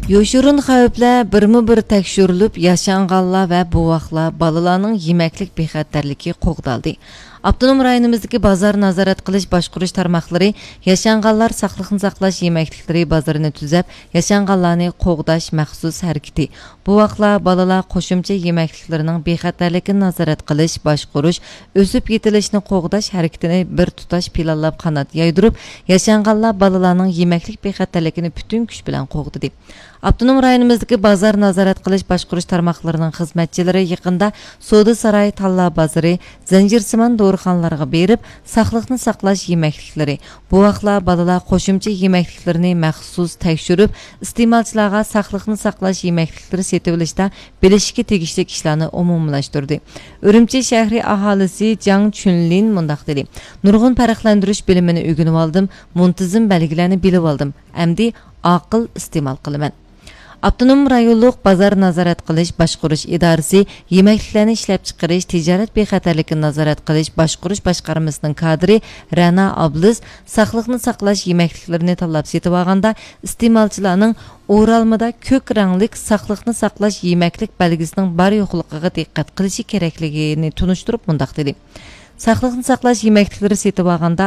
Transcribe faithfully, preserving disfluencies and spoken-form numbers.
Yoşurun xavflər birmi-bir təkshirilib, yaşanğanlar və buvaqlar balalarning yeməklik bexatarligi qo'g'daldi. Abdunum rayonimizdagi bozor nazorat qilish boshqarish tarmoqlari yaşanğanlar saqliqni saqlash yeməklikləri bozorini tuzab, yaşanğanlarni qo'g'dash maxsus harakati. Buvaqlar balalar qo'shimcha yeməkliklərinin bexatarligini nazorat qilish, boshqarish, o'sib yetilishni qo'g'dash harakatini bir tutash planlab qanot yaydirib, yaşanğanlar balalarning yeməklik bexatarligini bütün kuch bilan qo'g'dadi. Abdunum rayonimizdagi bozor nazorat qilish boshqarish tarmoqlarining xizmatchilari yaqinda Soda saroyi Talla bozori, zanjirsimon dorixonalarga berib, saqliqni saqlash yeməklikləri, buvaqlar balalar qo'shimcha yeməkliklərini maxsus tekshirib, iste'molchilarga saqliqni saqlash yeməklikləri setib olishda bilishga tegishli ishlarni umumlashtirdi. Urumchi shahri aholisi Jang Chunlin mundaq dedi: "Nurg'un farqlantirish bilimini o'rganib oldim, muntazam belgilarni bilib oldim. Endi aql iste'mol qilaman." Abdunum rayonluq bozor nazorat qilish boshqarish idorasi yeməkliklarni ishlab chiqarish, tijorat bexatarligini nazorat qilish boshqarish boshqarmasining kadri Rana Ablis saqliqni saqlash yeməkliklərini tanlab setib olganda iste'molchilarning o'ralmada ko'k ranglik saqliqni saqlash yeməklik belgisining bar yo'qligiga diqqat qilishi kerakligini tunishtirib mundaq dedi: Saqliqni saqlash yeməklikləri setib olganda